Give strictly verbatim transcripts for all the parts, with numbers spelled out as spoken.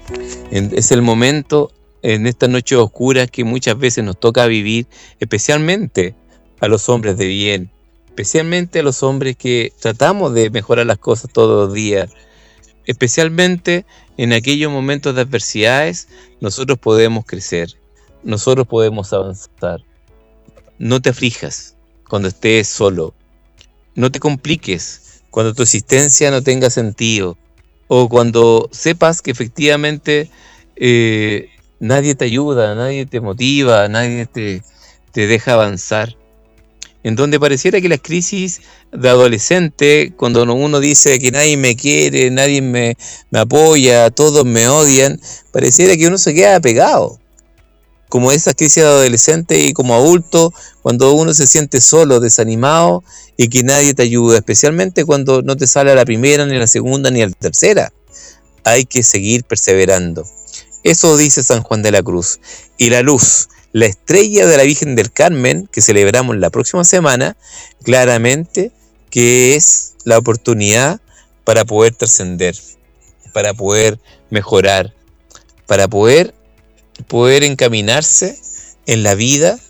En- es el momento en estas noches oscuras que muchas veces nos toca vivir, especialmente a los hombres de bien, especialmente a los hombres que tratamos de mejorar las cosas todos los días, especialmente en aquellos momentos de adversidades, nosotros podemos crecer, nosotros podemos avanzar. No te aflijas cuando estés solo, no te compliques cuando tu existencia no tenga sentido, o cuando sepas que efectivamente eh, nadie te ayuda, nadie te motiva, nadie te, te deja avanzar. En donde pareciera que las crisis de adolescente, cuando uno dice que nadie me quiere, nadie me, me apoya, todos me odian, pareciera que uno se queda pegado. Como esas crisis de adolescente y como adulto, cuando uno se siente solo, desanimado y que nadie te ayuda, especialmente cuando no te sale a la primera, ni a la segunda, ni a la tercera. Hay que seguir perseverando. Eso dice San Juan de la Cruz. Y la luz, la estrella de la Virgen del Carmen, que celebramos la próxima semana, claramente que es la oportunidad para poder trascender, para poder mejorar, para poder, poder encaminarse en la vida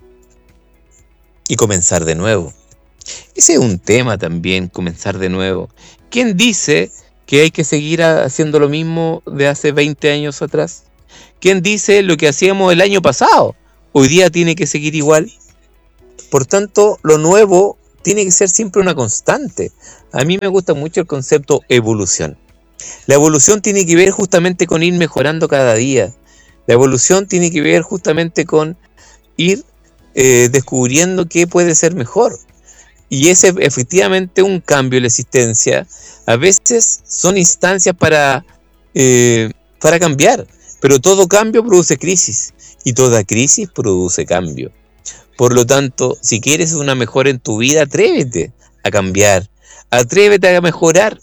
y comenzar de nuevo. Ese es un tema también, comenzar de nuevo. ¿Quién dice que hay que seguir haciendo lo mismo de hace veinte años atrás? ¿Quién dice lo que hacíamos el año pasado? Hoy día tiene que seguir igual. Por tanto, lo nuevo tiene que ser siempre una constante. A mí me gusta mucho el concepto evolución. La evolución tiene que ver justamente con ir mejorando cada día. La evolución tiene que ver justamente con ir eh, descubriendo qué puede ser mejor. Y ese efectivamente un cambio en la existencia. A veces son instancias para, eh, para cambiar, pero todo cambio produce crisis y toda crisis produce cambio. Por lo tanto, si quieres una mejora en tu vida, atrévete a cambiar, atrévete a mejorar.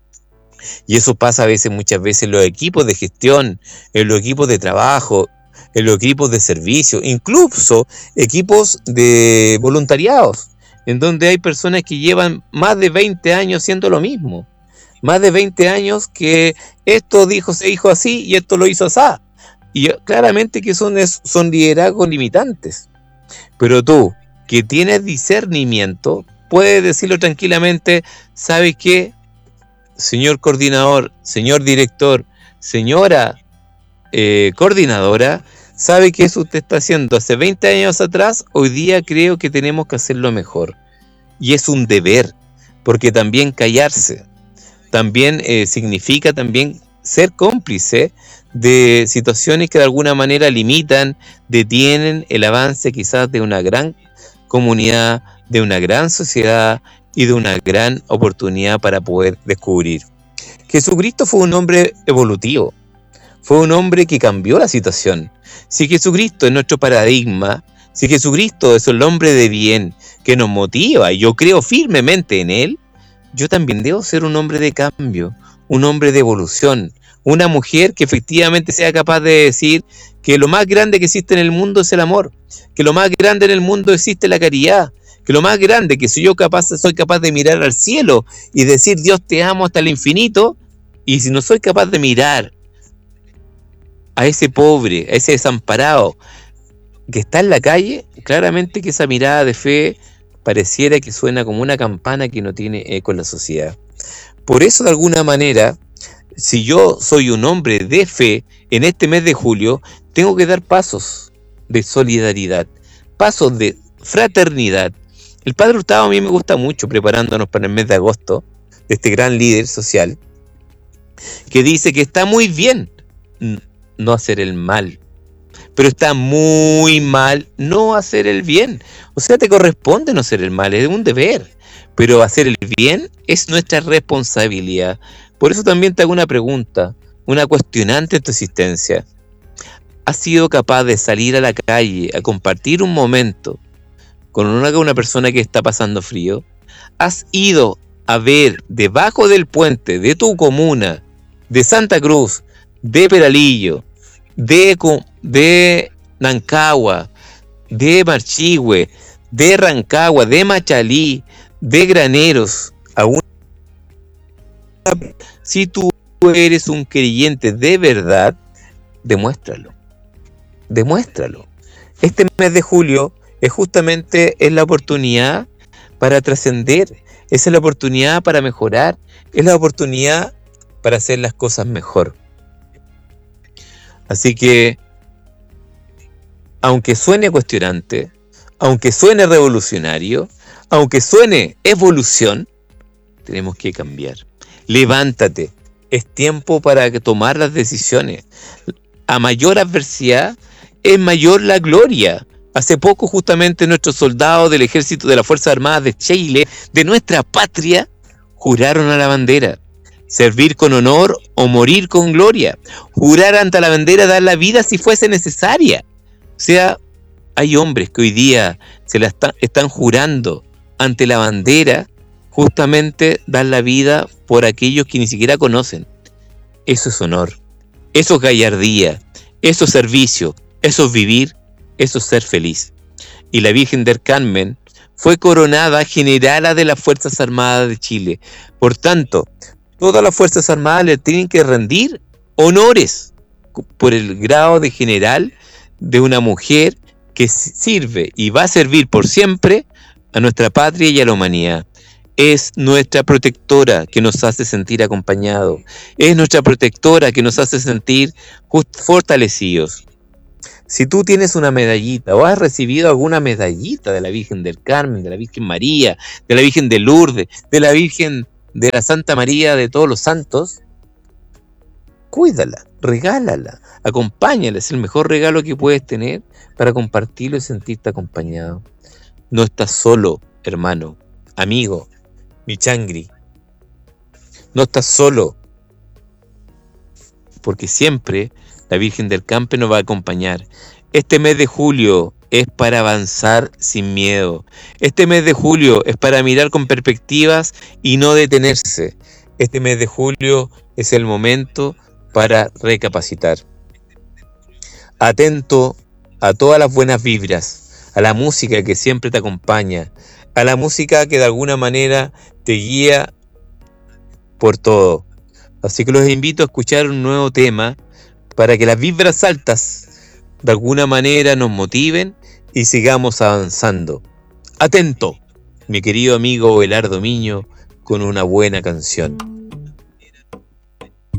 Y eso pasa a veces, muchas veces en los equipos de gestión, en los equipos de trabajo, en los equipos de servicio, incluso equipos de voluntariados, en donde hay personas que llevan más de veinte años haciendo lo mismo. Más de veinte años que esto dijo, se dijo así y esto lo hizo así. Y claramente que son, son liderazgos limitantes. Pero tú, que tienes discernimiento, puedes decirlo tranquilamente, ¿sabes qué? Señor coordinador, señor director, señora eh, coordinadora, ¿sabe que eso usted está haciendo hace veinte años atrás? Hoy día creo que tenemos que hacerlo mejor. Y es un deber, porque también callarse, también eh, significa también ser cómplice de situaciones que de alguna manera limitan, detienen el avance quizás de una gran comunidad, de una gran sociedad y de una gran oportunidad para poder descubrir. Jesucristo fue un hombre evolutivo, fue un hombre que cambió la situación. Si Jesucristo es nuestro paradigma, si Jesucristo es el hombre de bien que nos motiva y yo creo firmemente en él, yo también debo ser un hombre de cambio, un hombre de evolución, una mujer que efectivamente sea capaz de decir que lo más grande que existe en el mundo es el amor, que lo más grande en el mundo existe la caridad, que lo más grande, que si yo capaz, soy capaz de mirar al cielo y decir Dios te amo hasta el infinito, y si no soy capaz de mirar a ese pobre, a ese desamparado que está en la calle, claramente que esa mirada de fe pareciera que suena como una campana que no tiene eco en la sociedad. Por eso, de alguna manera, si yo soy un hombre de fe, en este mes de julio, tengo que dar pasos de solidaridad, pasos de fraternidad. El Padre Hurtado a mí me gusta mucho, preparándonos para el mes de agosto, de este gran líder social, que dice que está muy bien no hacer el mal, pero está muy mal no hacer el bien. O sea, te corresponde no hacer el mal, es un deber, pero hacer el bien es nuestra responsabilidad. Por eso también te hago una pregunta, una cuestionante en tu existencia. ¿Has sido capaz de salir a la calle a compartir un momento con una, una persona que está pasando frío? ¿Has ido a ver debajo del puente de tu comuna, de Santa Cruz, de Peralillo, de, de Nancagua, de Marchihue, de Rancagua, de Machalí, de Graneros, a una, si tú eres un creyente de verdad, demuéstralo. Demuéstralo. Este mes de julio es justamente es la oportunidad para trascender, es la oportunidad para mejorar, es la oportunidad para hacer las cosas mejor. Así que, aunque suene cuestionante, aunque suene revolucionario, aunque suene evolución, tenemos que cambiar. Levántate, es tiempo para tomar las decisiones. A mayor adversidad, es mayor la gloria. Hace poco justamente nuestros soldados del ejército de las Fuerzas Armadas de Chile, de nuestra patria, juraron a la bandera. Servir con honor o morir con gloria. Jurar ante la bandera, dar la vida si fuese necesaria. O sea, hay hombres que hoy día se la está, están jurando ante la bandera, justamente dar la vida por aquellos que ni siquiera conocen. Eso es honor, eso es gallardía, eso es servicio, eso es vivir, eso es ser feliz. Y la Virgen del Carmen fue coronada generala de las Fuerzas Armadas de Chile. Por tanto, todas las Fuerzas Armadas le tienen que rendir honores por el grado de general de una mujer que sirve y va a servir por siempre a nuestra patria y a la humanidad. Es nuestra protectora que nos hace sentir acompañados. Es nuestra protectora que nos hace sentir fortalecidos. Si tú tienes una medallita o has recibido alguna medallita de la Virgen del Carmen, de la Virgen María, de la Virgen de Lourdes, de la Virgen de la Santa María de todos los santos, cuídala, regálala, acompáñala. Es el mejor regalo que puedes tener para compartirlo y sentirte acompañado. No estás solo, hermano, amigo, mi changri. No estás solo, porque siempre la Virgen del Campe nos va a acompañar. Este mes de julio es para avanzar sin miedo. Este mes de julio es para mirar con perspectivas y no detenerse. Este mes de julio es el momento para recapacitar. Atento a todas las buenas vibras, a la música que siempre te acompaña, a la música que de alguna manera te guía por todo. Así que los invito a escuchar un nuevo tema para que las vibras altas de alguna manera nos motiven y sigamos avanzando. Atento, mi querido amigo Belardo Miño, con una buena canción.